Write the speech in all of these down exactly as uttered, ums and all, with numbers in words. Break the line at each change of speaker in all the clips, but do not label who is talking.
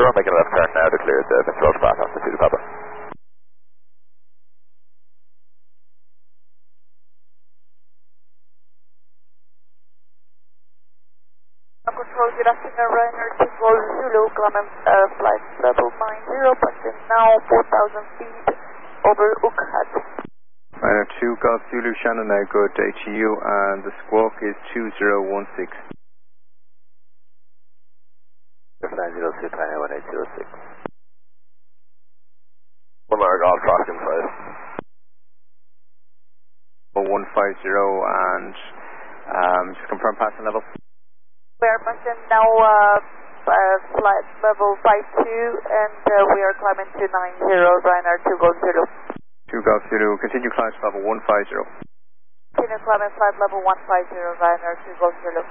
we're making a left turn now to clear the Mister Roach path after two to Papa.
Control, good afternoon, Ryanair two Golf Zulu, Clement, uh, flight level nine zero, passing now four thousand feet over Ukhat.
Ryanair two Golf Zulu, Shannon, now good H E U, and the squawk is two zero one six.
nine zero two, one eight zero six. One hour golf, traffic inside.
one five zero, and um, just confirm passing level.
We are passing now uh, uh, flight level five two, and uh, we are climbing to nine zero, Ryanair two Golf Zulu.
two Golf Zulu, continue climb to level one five zero.
Continue climbing flight level one five zero, Ryanair two Golf Zulu.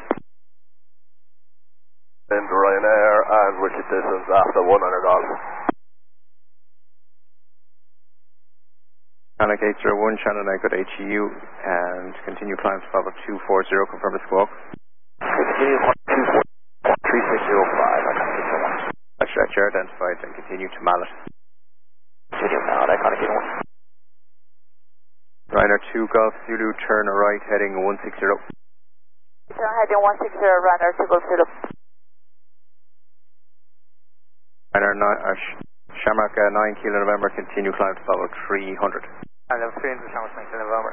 Into Ryanair and wicket distance after one hundred golf.
Panic eight zero one, Shannon, I got H E U, and continue climb to level two four zero, confirm the squawk.
Continue two four three six zero five, I can't get one.
Roger, that's your identified, and continue to Mallet.
Continue Mallet, I can't get one.
Ryanair two Golf Zulu, turn right, heading one six zero.
Turn heading one six zero, Ryanair two Golf Zulu.
Ryanair nine, uh, Shamrock uh, nine Kilo November, continue climb to level three hundred.
And level three hundred, Shamrock nine Kilo November.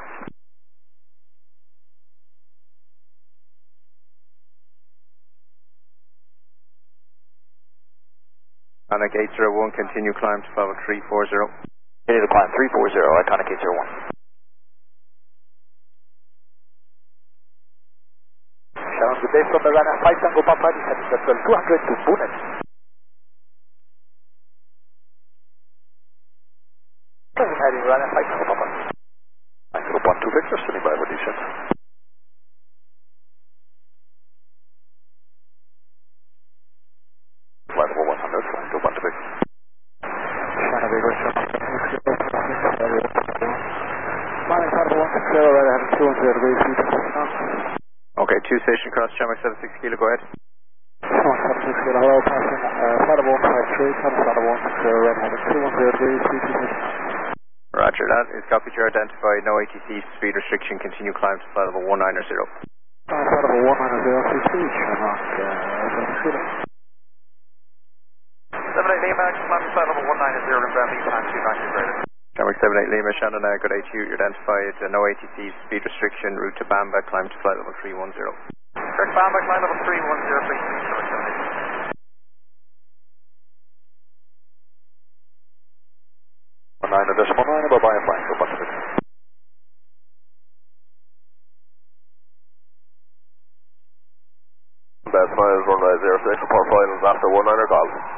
Panic eight zero one, continue climb to level three four zero.
Continue to climb three four zero, Iconic eight zero one. Shannon, good day from the Ryanair five Tango Papa, descending the two hundred to Boonet. Heading Ryanair five Tango Papa. Group one two Victor, standing by for descent. Flight level one hundred, flying group one two Victor. Shannon, Vigor, Shannon, Flying flight level one six zero, right ahead, two hundred degrees, three two six now.
Okay, two station cross, Shamrock seven six Kilo, go ahead.
Shamrock seven six Kilo, hello, passing uh, flight level one five three, Shannon, flight level one six zero, right ahead, two hundred degrees, three two six now.
Roger, that is copied, you're identified, no A T C, speed restriction, continue climb to flight level one nine zero.
Uh, flight level one nine zero, three two, Shamrock, uh, seven six Kilo.
seven eight Lima, climb to flight level one nine zero, and lead time two nine zero.
Shamrock seven eight Lima, Shannon, uh, good H U, you're identified, uh, no A T C, speed restriction, route to Bamba, climb to flight level three one zero.
Correct, Bamba, climb level three one zero, please.
one nine decimal nine, bye-bye, flying group one two Victor. Best miles one nine zero six, report finals after one niner golf.